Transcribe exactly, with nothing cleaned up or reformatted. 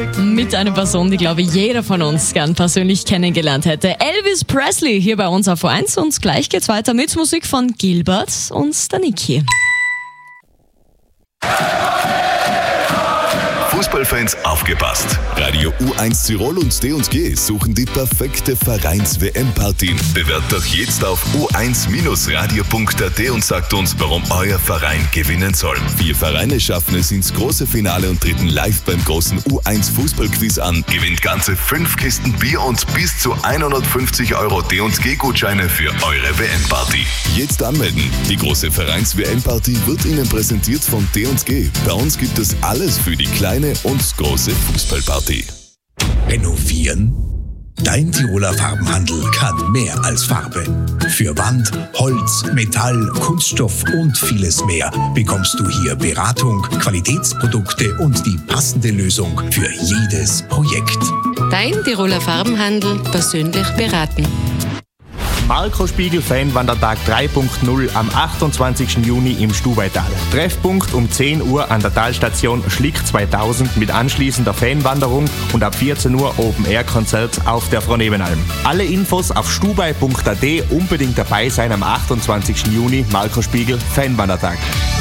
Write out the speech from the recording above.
Mit einer Person, die, glaube ich, jeder von uns gern persönlich kennengelernt hätte. Elvis Presley hier bei uns auf O eins und gleich geht's weiter mit Musik von Gilbert und der Niki. Fußballfans aufgepasst! Radio U eins Tirol und D und G suchen die perfekte Vereins-W M-Partien. Bewerbt doch jetzt auf u eins radio punkt a t und sagt uns, warum euer Verein gewinnen soll. Vier Vereine schaffen es ins große Finale und treten live beim großen U eins Fußballquiz an. Gewinnt ganze fünf Kisten Bier und bis zu hundertfünfzig Euro D und G-Gutscheine für eure W M-Party. Jetzt anmelden. Die große Vereins-W M-Partie wird Ihnen präsentiert von D und G. Bei uns gibt es alles für die kleine und große Fußballparty. Renovieren? Dein Tiroler Farbenhandel kann mehr als Farbe. Für Wand, Holz, Metall, Kunststoff und vieles mehr bekommst du hier Beratung, Qualitätsprodukte und die passende Lösung für jedes Projekt. Dein Tiroler Farbenhandel persönlich beraten. Marco Spiegel Fanwandertag drei Punkt null am achtundzwanzigsten Juni im Stubaital. Treffpunkt um zehn Uhr an der Talstation Schlick zweitausend mit anschließender Fanwanderung und ab vierzehn Uhr Open-Air-Konzert auf der Frau Nebenalm. Alle Infos auf stubai punkt a t, unbedingt dabei sein am achtundzwanzigsten Juni, Marco Spiegel Fanwandertag.